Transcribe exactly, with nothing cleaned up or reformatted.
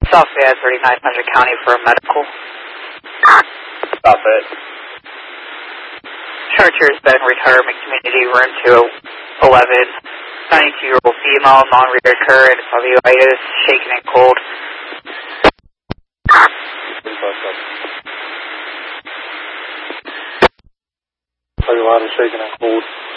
South Fayette, thirty-nine hundred County for a medical. Stop it. Chartiers Bed Retirement Community, room two eleven. ninety-two-year-old female, non-reoccurrent, cellulitis, shaken and cold. Cellulitis, shaken and cold.